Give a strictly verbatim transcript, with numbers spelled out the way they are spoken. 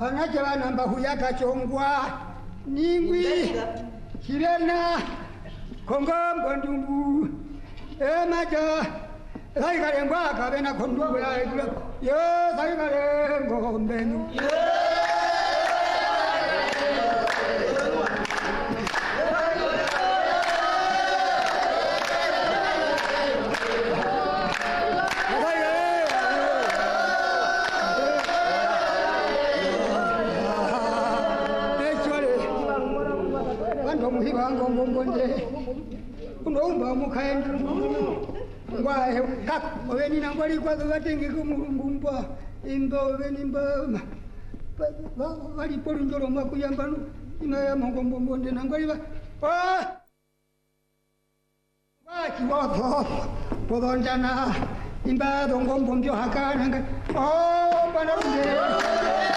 Panaja namba huyaka chongwa ningwi kirena kongombo ndumbu emaja sayikalengwa kabena kondubu ya yo sayikalengo mbenu muhibango ngombonje unomba mukaenda ngwahe kak obeni nangwali kwa batenge kumurungumba imba obeni mba bali polunjoro makuyamba ina ya mongombonde nangwali ba ah baki wapo podonjana imba dongombonjo hakana oh bana runde